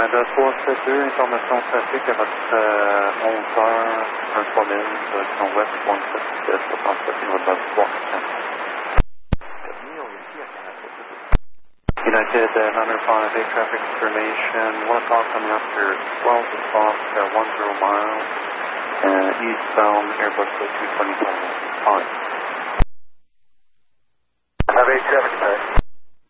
Canada 372, information trafic à votre 11h, 13 000, direction ouest, 17, 67, Inwood 3. United 905, traffic information, 1 o'clock coming up here, 12 o'clock, 10 miles, eastbound Airbus 220, 5.